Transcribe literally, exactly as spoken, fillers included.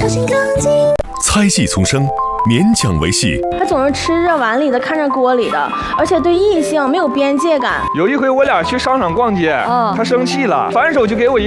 心更近。 猜戏丛生，勉强为戏。 他总是吃着碗里的，看着锅里的，而且对异性没有边界感。 有一回我俩去商场逛街， 嗯、 他生气了，反手就给我一